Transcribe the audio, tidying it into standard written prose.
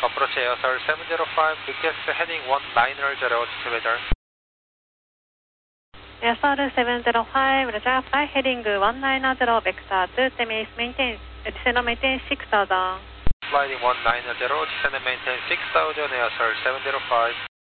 approach ASR 705, request heading 190, altimeter. ASR 705, Roger, fly heading 190, vector to Temis, descend and maintain 6000. Flying 190, descend and maintain 6000, ASR 705.